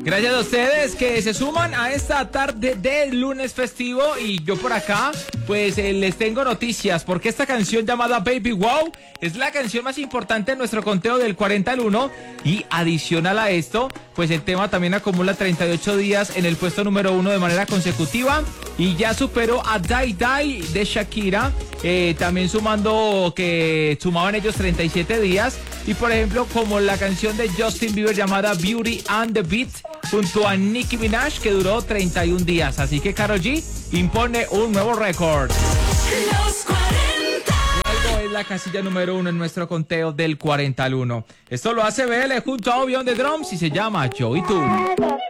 Gracias a ustedes que se suman a esta tarde de lunes festivo y yo por acá pues les tengo noticias porque esta canción llamada Baby Wow es la canción más importante en nuestro conteo del 40 al 1 y adicional a esto pues el tema también acumula 38 días en el puesto número 1 de manera consecutiva y ya superó a Die Die de Shakira, también sumando que sumaban ellos 37 días y por ejemplo como la canción de Justin Bieber llamada Beauty and the Beat junto a Nicki Minaj que duró 31 días, así que Karol G impone un nuevo récord. Los 40. Algo es la casilla número 1 en nuestro conteo del 40 al 1. Esto lo hace BL junto a Obi on the Drums y se llama Yo y Tú.